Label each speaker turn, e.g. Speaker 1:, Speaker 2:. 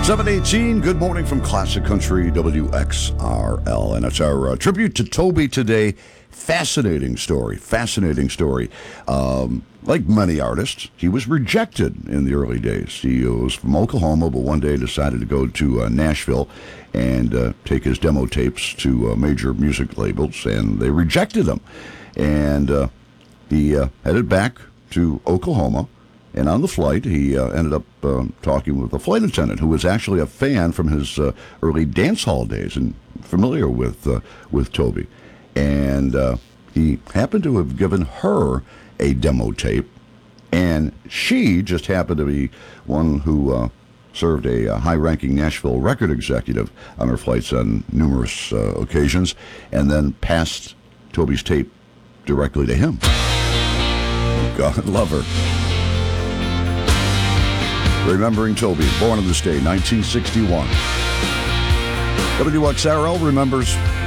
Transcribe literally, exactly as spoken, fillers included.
Speaker 1: seven eighteen, good morning from Classic Country W X R L. And it's our uh, tribute to Toby today. Fascinating story, fascinating story. Um, like many artists, he was rejected in the early days. He was from Oklahoma, but one day decided to go to uh, Nashville and uh, take his demo tapes to uh, major music labels, and they rejected him. And uh, he uh, headed back to Oklahoma. And on the flight, he uh, ended up uh, talking with a flight attendant who was actually a fan from his uh, early dance hall days and familiar with uh, with Toby. And uh, he happened to have given her a demo tape, and she just happened to be one who uh, served a, a high-ranking Nashville record executive on her flights on numerous uh, occasions, and then passed Toby's tape directly to him. God love her. Remembering Toby, born on this day, nineteen sixty-one. W X R L remembers